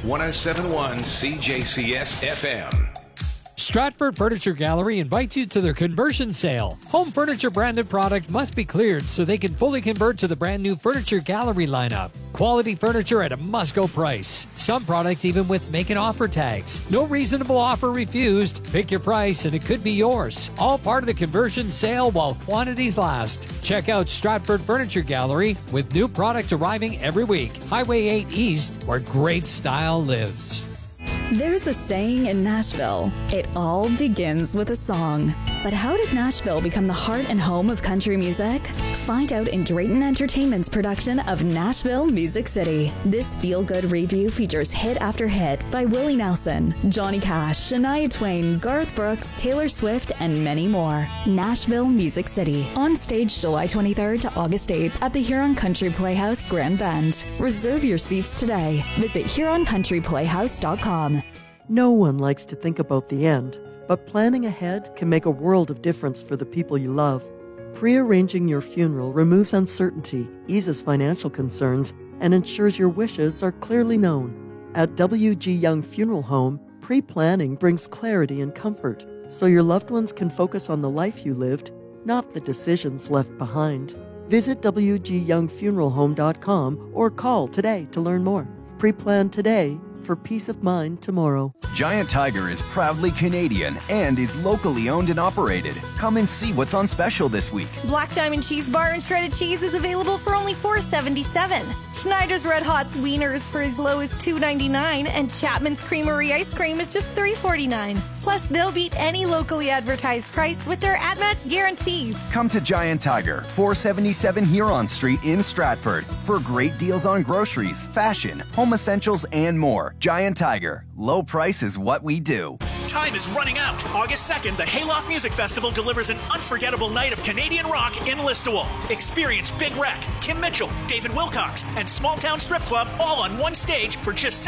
107.1 CJCS FM. Stratford Furniture Gallery invites you to their conversion sale. Home furniture branded product must be cleared so they can fully convert to the brand new Furniture Gallery lineup. Quality furniture at a must-go price. Some products even with make an offer tags. No reasonable offer refused. Pick your price and it could be yours. All part of the conversion sale while quantities last. Check out Stratford Furniture Gallery with new products arriving every week. Highway 8 East, where great style lives. There's a saying in Nashville, it all begins with a song. But how did Nashville become the heart and home of country music? Find out in Drayton Entertainment's production of Nashville Music City. This feel-good review features hit after hit by Willie Nelson, Johnny Cash, Shania Twain, Garth Brooks, Taylor Swift, and many more. Nashville Music City. On stage July 23rd to August 8th at the Huron Country Playhouse, Grand Bend. Reserve your seats today. Visit HuronCountryPlayhouse.com. No one likes to think about the end, but planning ahead can make a world of difference for the people you love. Pre-arranging your funeral removes uncertainty, eases financial concerns, and ensures your wishes are clearly known. At W.G. Young Funeral Home, pre-planning brings clarity and comfort, so your loved ones can focus on the life you lived, not the decisions left behind. Visit WGYoungFuneralHome.com or call today to learn more. Pre-plan today for peace of mind tomorrow. Giant Tiger is proudly Canadian and is locally owned and operated. Come and see what's on special this week. Black Diamond Cheese Bar and shredded cheese is available for only $4.77. Schneider's Red Hot's Wieners for as low as $2.99, and Chapman's Creamery Ice Cream is just $3.49. Plus, they'll beat any locally advertised price with their at-match guarantee. Come to Giant Tiger, 477 Huron Street in Stratford for great deals on groceries, fashion, home essentials, and more. Giant Tiger. Low price is what we do. Time is running out. August 2nd, the Hayloft Music Festival delivers an unforgettable night of Canadian rock in Listowel. Experience Big Wreck, Kim Mitchell, David Wilcox, and Small Town Strip Club all on one stage for just